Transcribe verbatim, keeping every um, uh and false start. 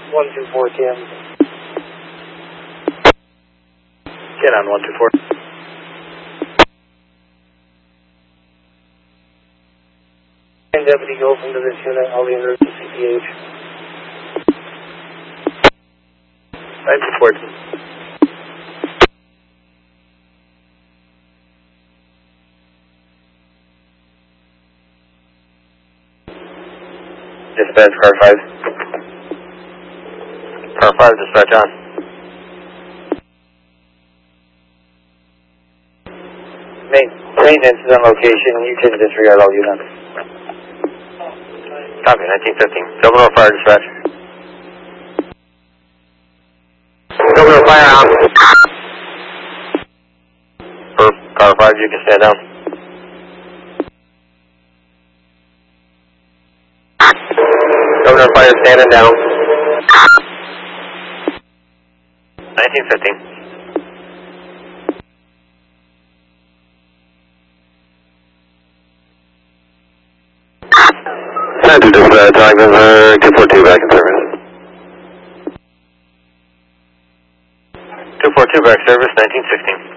one two four T M. Get on one two four. Deputy, go from to this unit. I'll be in route to C P H. five two four. Dispatch, car five. Car five, dispatch on. Maintenance is on location. You can disregard all units. Copy, nineteen fifteen. Governor Fire dispatch. Governor Fire on. For car five, you can stand down. Governor Fire standing down. nineteen fifteen. nine two dispatch, Ogden, two four two back in service. two four two back service, nineteen sixteen.